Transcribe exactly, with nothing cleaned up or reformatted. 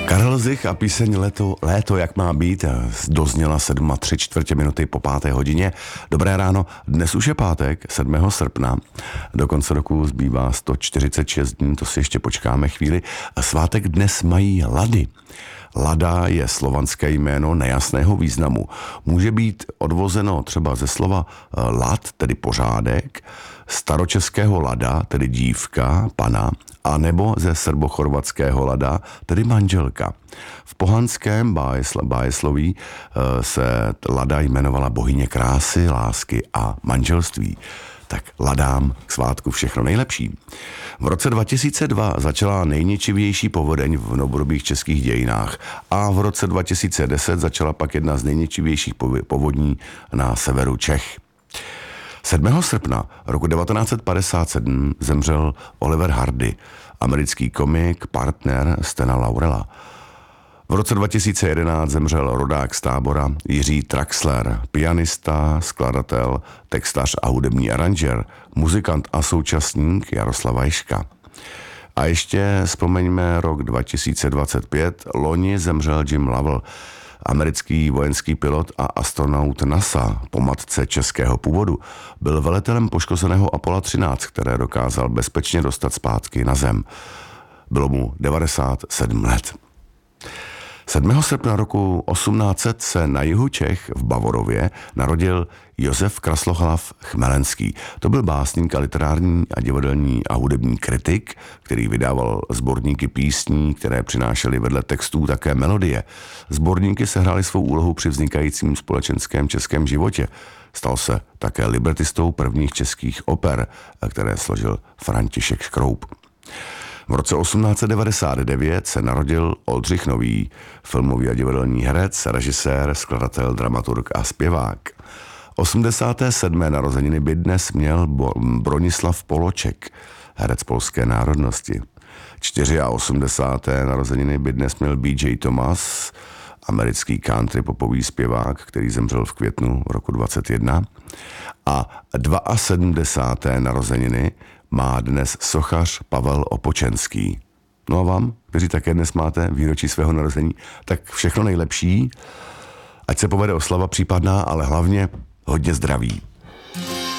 Karel Zich a píseň Léto, léto jak má být dozněla sedm a tři čtvrtě minuty po páté hodině. Dobré ráno, dnes už je pátek, sedmého srpna. Do konce roku zbývá sto čtyřicet šest dní, to si ještě počkáme chvíli. Svátek dnes mají lady. Lada je slovanské jméno nejasného významu. Může být odvozeno třeba ze slova lad, tedy pořádek, staročeského lada, tedy dívka, pana, a nebo ze srbochorvatského lada, tedy manželka. V pohanském bájesl, bájesloví se lada jmenovala bohyně krásy, lásky a manželství. Tak ladám k svátku všechno nejlepší. V roce dva tisíce dva začala nejničivější povodeň v novodobých českých dějinách a v roce dva tisíce deset začala pak jedna z nejničivějších povodní na severu Čech. sedmého srpna roku devatenáct set padesát sedm zemřel Oliver Hardy, americký komik, partner Stena Laurela. V roce dva tisíce jedenáct zemřel rodák z Tábora Jiří Traxler, pianista, skladatel, textař a hudební aranžér, muzikant a současník Jaroslav Vajška. A ještě vzpomeňme rok dva tisíce dvacet pět, loni zemřel Jim Lovell, americký vojenský pilot a astronaut NASA po matce českého původu. Byl velitelem poškozeného Apollo třináct, které dokázal bezpečně dostat zpátky na Zem. Bylo mu devadesát sedm let. sedmého srpna roku osmnáct set se na jihu Čech v Bavorově narodil Josef Kraslohlav Chmelenský. To byl básník a literární a divadelní a hudební kritik, který vydával sborníky písní, které přinášely vedle textů také melodie. Sborníky sehrály svou úlohu při vznikajícím společenském českém životě. Stal se také libretistou prvních českých oper, které složil František Škroup. V roce osmnáct set devadesát devět se narodil Oldřich Nový, filmový a divadelní herec, režisér, skladatel, dramaturg a zpěvák. osmdesáté sedmé narozeniny by dnes měl Bronislav Poloček, herec polské národnosti. osmdesáté čtvrté narozeniny by dnes měl B J Thomas, americký country popový zpěvák, který zemřel v květnu roku dvacet jedna. A sedmdesáté druhé narozeniny má dnes sochař Pavel Opočenský. No a vám, kteří také dnes máte výročí svého narození, tak všechno nejlepší, ať se povede oslava případná, ale hlavně hodně zdraví.